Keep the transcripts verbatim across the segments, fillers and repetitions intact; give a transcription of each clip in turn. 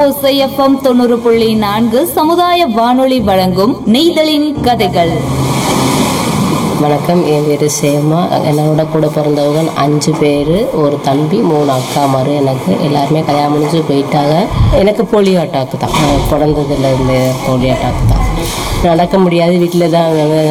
ஓசை எஃப்எம் தொண்ணூறு புள்ளி நான்கு சமுதாய வானொலி வழங்கும் நெய்தலின் கதைகள். வணக்கம், என் பேர் சேமா. என்னோட கூட பிறந்தவங்க அஞ்சு பேர், ஒரு தம்பி, மூணு அக்கா மாரு. எனக்கு எல்லாருமே கல்யாணம் முடிஞ்சு போயிட்டாங்க. எனக்கு போலியோ அட்டாக்கு தான், பிறந்ததுலேருந்து போலியோ அட்டாக்கு தான். நடக்க முடியாது, வீட்டில் தான்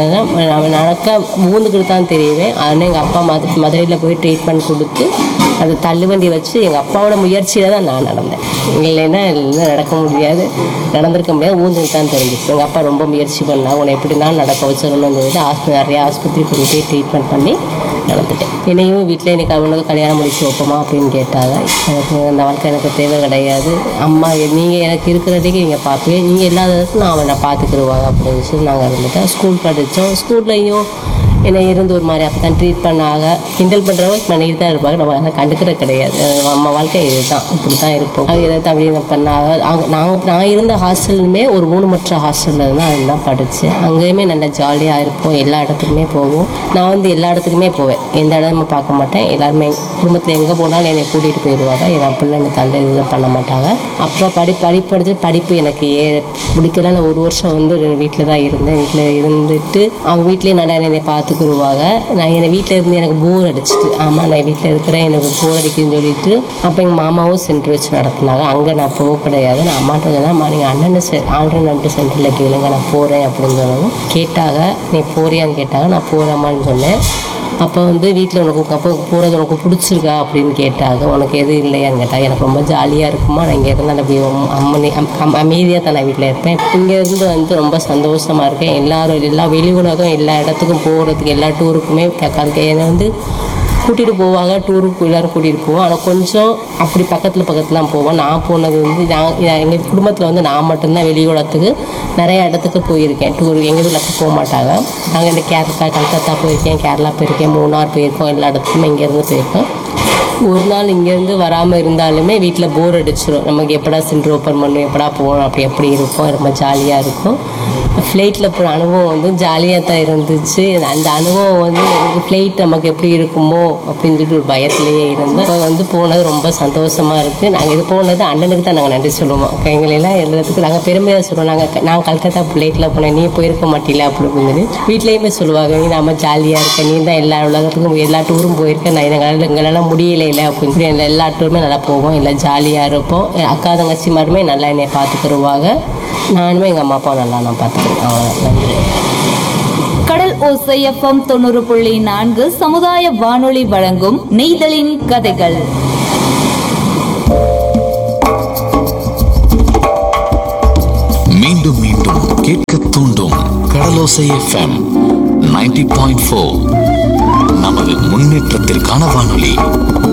அவன் நடக்க மூந்துக்கிட்டு தான் தெரியுவேன். ஆனால் எங்கள் அப்பா மது மதுரையில் போய் ட்ரீட்மெண்ட் கொடுத்து அது தள்ளுவண்டி வச்சு எங்கள் அப்பாவோட முயற்சியில் தான் நான் நடந்தேன். இல்லைன்னா இல்லை நடக்க முடியாது, நடந்திருக்க முடியாது, ஊந்துக்கிட்டு தான் தெரிஞ்சிச்சு. எங்கள் அப்பா ரொம்ப முயற்சி பண்ணா, உன்னை எப்படின்னா நடக்க வச்சிடணும்னு சொல்லிட்டு ஆஸ்பத்திரி நிறைய ஆஸ்பத்திரி கொண்டு போய் ட்ரீட்மெண்ட் பண்ணி நடந்துட்டேன். என்னையும் வீட்டில் எனக்கு அவனுக்கு கல்யாணம் முடிச்சு வைப்போமா அப்படின்னு கேட்டாங்க. எனக்கு அந்த வாழ்க்கை எனக்கு தேவை கிடையாது. அம்மா நீங்கள் எனக்கு இருக்கிறதுக்கு நீங்கள் பார்ப்பீங்க, நீங்கள் இல்லாததுக்கு நான் அவனை பார்த்துக்கிடுவாங்க அப்படின்னு சொல்லி நாங்கள் இருந்துட்டோம். ஸ்கூல் படித்தோம். ஸ்கூல்லையும் என்னை இருந்து ஒரு மாதிரி அப்போ தான் ட்ரீட் பண்ணாங்க. கிண்டல் பண்ணுறவங்க பண்ணிட்டு தான் இருப்பாங்க, நம்ம அதை கண்டுக்கிற கிடையாது. நம்ம வாழ்க்கை இதுதான், இப்படி தான் இருப்போம். அது எதாவது அப்படின்னு பண்ணாங்க. அவங்க நாங்கள் நான் இருந்த ஹாஸ்டலுமே ஒரு ஊனமுற்ற ஹாஸ்டலில் இருந்தால் அதுதான் படித்தேன். அங்கேயுமே நல்லா ஜாலியாக இருப்போம், எல்லா இடத்துக்குமே போவோம். நான் வந்து எல்லா இடத்துக்குமே போவேன், எந்த இடமும் பார்க்க மாட்டேன். எல்லாருமே குடும்பத்தில் எங்கே போனாலும் என்னை கூட்டிகிட்டு போயிடுவாங்க. என் பிள்ளை என்னை தந்தை இதெல்லாம் பண்ண மாட்டாங்க. அப்புறம் படி படிப்படிச்சு படிப்பு எனக்கு ஏ பிடிக்கல. நான் ஒரு வருஷம் வந்து வீட்டில் தான் இருந்தேன். வீட்டில் இருந்துட்டு அவங்க வீட்லேயே நல்லா என்னை பார்த்து குருவாங்க. நான் என்னை வீட்டில் இருந்து எனக்கு போர் அடிச்சிட்டு, ஆமாம் நான் வீட்டில் இருக்கிறேன், எனக்கு போர் அடிக்குதுன்னு சொல்லிட்டு அப்போ எங்கள் மாமாவும் சென்டர் வச்சு நடத்தினாங்க. அங்கே நான் போக கிடையாது. நான் அம்மாட்ட சொன்னேன், நீங்கள் அண்ணன் செ ஆல்ரெடி சென்டரில் கேளுங்க, நான் போகிறேன் அப்படின்னு சொன்னதும் கேட்டாங்க. நீ போறியான்னு கேட்டாங்க. நான் போகிறேம்மான்னு சொன்னேன். அப்போ வந்து வீட்டில் உனக்கு அப்போ போகிறது உனக்கு பிடிச்சிருக்கா அப்படின்னு கேட்டாங்க. உனக்கு எதுவும் இல்லையான்னு கேட்டாங்க. எனக்கு ரொம்ப ஜாலியாக இருக்குமா, நான் இங்கே இருந்தால் அப்படி அம்மனி அம் அமைதியாக தான் நான் வீட்டில் இருப்பேன். இங்கேருந்து வந்து ரொம்ப சந்தோஷமாக இருக்கேன். எல்லோரும் எல்லா வெளி உலகம் எல்லா இடத்துக்கும் போகிறதுக்கு எல்லா டூருக்குமே தக்காளி என்னை வந்து கூட்டிகிட்டு போவாங்க. டூருக்கு எல்லோரும் கூட்டிகிட்டு போவோம். ஆனால் கொஞ்சம் அப்படி பக்கத்தில் பக்கத்துலாம் போவோம். நான் போனது வந்து நான் எங்கள் குடும்பத்தில் வந்து நான் மட்டும்தான் வெளி உலகத்துக்கு நிறைய இடத்துக்கு போயிருக்கேன். டூர் எங்கள் வீட்டில் போக மாட்டாங்க. நாங்கள் இந்த கேரளா கல்கத்தா போயிருக்கேன், கேரளா போயிருக்கேன், மூணார் போயிருக்கோம், எல்லா இடத்துக்குமே இங்கேருந்து போயிருக்கோம். ஒரு நாள் இங்கேருந்து வராமல் இருந்தாலுமே வீட்டில் போர் அடிச்சிடும். நமக்கு எப்படா சென்டர் ஓப்பன் பண்ணணும், எப்படா போகணும், அப்படி எப்படி இருக்கும், ரொம்ப ஜாலியாக இருக்கும். ஃப்ளைட்டில் போகிற அனுபவம் வந்து ஜாலியாக தான் இருந்துச்சு. அந்த அனுபவம் வந்து எனக்கு ஃப்ளைட் நமக்கு எப்படி இருக்குமோ அப்படின்னு சொல்லிட்டு ஒரு பயத்துலேயே இருந்தோம். இப்போ வந்து போனது ரொம்ப சந்தோஷமாக இருக்குது. நாங்கள் இது போனது அண்ணனுக்கு தான் நாங்கள் நன்றி சொல்லுவோம். எங்களெல்லாம் எல்லாத்துக்கும் நாங்கள் பெருமையாக சொல்லுவோம். நாங்கள் நான் கல்கத்தா ஃப்ளைட்டில் போனேன், நீ போயிருக்க மாட்டீங்களா அப்படின்னு வீட்லேயுமே சொல்லுவாங்க. நீ நம்ம ஜாலியாக இருக்க, நீ தான் எல்லா உலகத்துக்கும் எல்லா டூரும் போயிருக்க, நான் எங்களால் எங்களெல்லாம் முடியலை இல்லை அப்படின்னு சொல்லி எல்லா டூருமே நல்லா போவோம், எல்லாம் ஜாலியாக இருப்போம். அக்கா தங்கச்சி மாதிரிமே நல்லா என்னை பார்த்துக்கிடுவாங்க. நானுமே எங்கள் அம்மா அப்பாவும் நல்லா நான் பார்த்துக்கிறேன். அவ்வளோதான், நன்றி. கடல் ஓசை எஃப்எம் தொண்ணூறு புள்ளி நான்கு சமுதாய வானொலி வழங்கும் நெய்தலின் கதைகள். மீண்டும் மீண்டும் கேட்க தூண்டும் கடலோசை எஃப்எம் நைன்டி பாயிண்ட் ஃபோர் நமது முன்னேற்றத்திற்கான வானொலி.